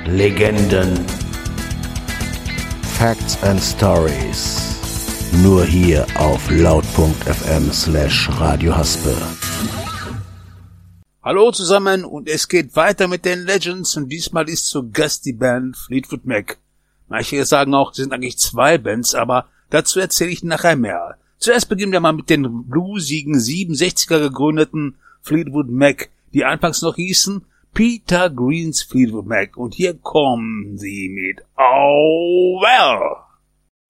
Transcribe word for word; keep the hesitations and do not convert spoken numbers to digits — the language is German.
Legenden, Facts and Stories. Nur hier auf laut.fm slash Radio Haspe. Hallo zusammen und es geht weiter mit den Legends und diesmal ist zu Gast die Band Fleetwood Mac. Manche sagen auch, es sind eigentlich zwei Bands, aber dazu erzähle ich nachher mehr. Zuerst beginnen wir mal mit den bluesigen siebenundsechziger gegründeten Fleetwood Mac, die anfangs noch hießen Peter Green's Fleetwood Mac, und hier kommen sie mit Oh Well.